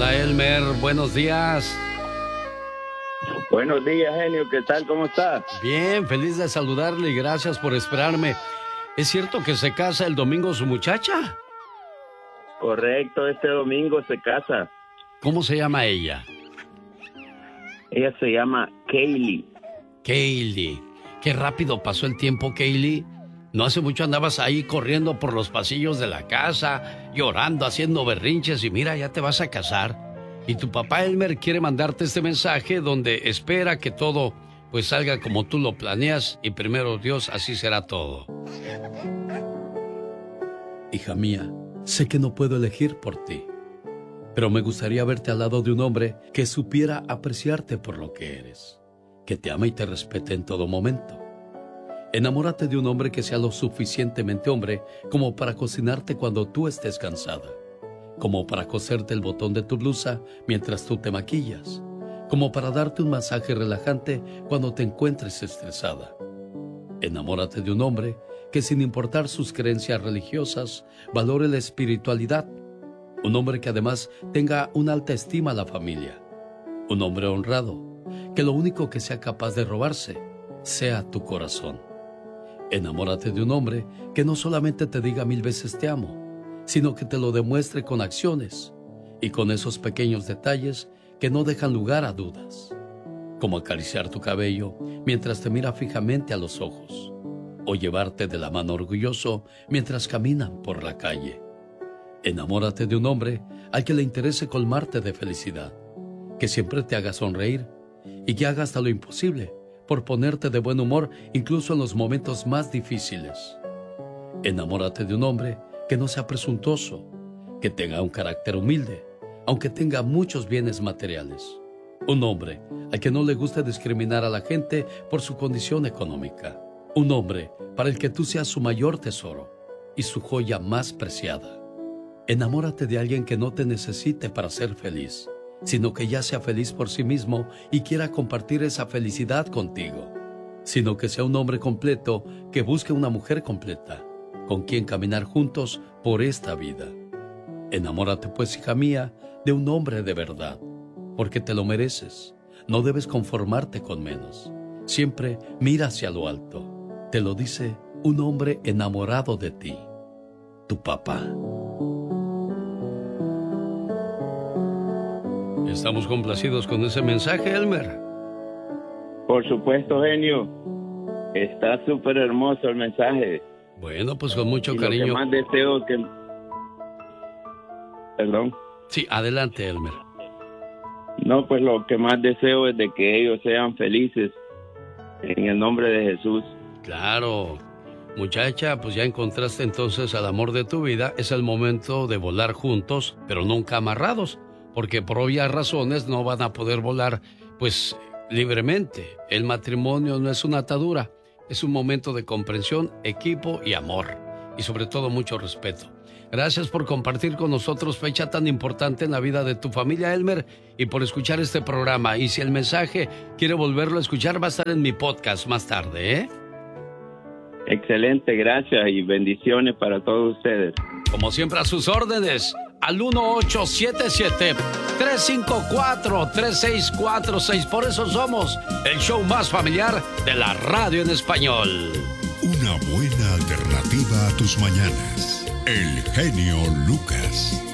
Hola, Elmer, buenos días. Buenos días, genio, ¿qué tal? ¿Cómo estás? Bien, feliz de saludarle y gracias por esperarme. ¿Es cierto que se casa el domingo su muchacha? Correcto, este domingo se casa. ¿Cómo se llama ella? Ella se llama Kaylee. Kaylee. Qué rápido pasó el tiempo, Kaylee. No hace mucho andabas ahí corriendo por los pasillos de la casa, llorando, haciendo berrinches y mira, ya te vas a casar. Y tu papá Elmer quiere mandarte este mensaje donde espera que todo pues salga como tú lo planeas y primero Dios, así será todo. Hija mía, sé que no puedo elegir por ti, pero me gustaría verte al lado de un hombre que supiera apreciarte por lo que eres, que te ama y te respete en todo momento. Enamórate de un hombre que sea lo suficientemente hombre como para cocinarte cuando tú estés cansada, como para coserte el botón de tu blusa mientras tú te maquillas, como para darte un masaje relajante cuando te encuentres estresada. Enamórate de un hombre que, sin importar sus creencias religiosas, valore la espiritualidad. Un hombre que además tenga una alta estima a la familia. Un hombre honrado, que lo único que sea capaz de robarse sea tu corazón. Enamórate de un hombre que no solamente te diga 1000 veces te amo, sino que te lo demuestre con acciones y con esos pequeños detalles que no dejan lugar a dudas, como acariciar tu cabello mientras te mira fijamente a los ojos, o llevarte de la mano orgulloso mientras caminan por la calle. Enamórate de un hombre al que le interese colmarte de felicidad, que siempre te haga sonreír y que haga hasta lo imposible por ponerte de buen humor incluso en los momentos más difíciles. Enamórate de un hombre que no sea presuntuoso, que tenga un carácter humilde, aunque tenga muchos bienes materiales. Un hombre al que no le guste discriminar a la gente por su condición económica. Un hombre para el que tú seas su mayor tesoro y su joya más preciada. Enamórate de alguien que no te necesite para ser feliz, sino que ya sea feliz por sí mismo y quiera compartir esa felicidad contigo. Sino que sea un hombre completo que busque una mujer completa, con quien caminar juntos por esta vida. Enamórate pues, hija mía, de un hombre de verdad, porque te lo mereces. No debes conformarte con menos. Siempre mira hacia lo alto. Te lo dice un hombre enamorado de ti, tu papá. Estamos complacidos con ese mensaje, Elmer. Por supuesto, genio. Está súper hermoso el mensaje. Bueno, pues con mucho cariño. Lo que más deseo que... Perdón. Sí, adelante, Elmer. No, pues lo que más deseo es de que ellos sean felices en el nombre de Jesús. Claro. Muchacha, pues ya encontraste entonces al amor de tu vida. Es el momento de volar juntos, pero nunca amarrados, porque por obvias razones no van a poder volar, pues, libremente. El matrimonio no es una atadura, es un momento de comprensión, equipo y amor, y sobre todo mucho respeto. Gracias por compartir con nosotros fecha tan importante en la vida de tu familia, Elmer, y por escuchar este programa. Y si el mensaje quiere volverlo a escuchar, va a estar en mi podcast más tarde, ¿eh? Excelente, gracias y bendiciones para todos ustedes. Como siempre, a sus órdenes, al 1877-354-3646. Por eso somos el show más familiar de la radio en español. Una buena alternativa a tus mañanas. El genio Lucas.